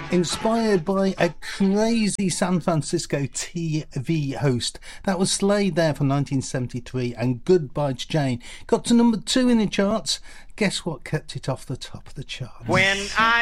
Inspired by a crazy San Francisco TV host. That was Slade there from 1973, and Goodbye Jane got to number 2 in the charts. Guess what kept it off the top of the charts? When I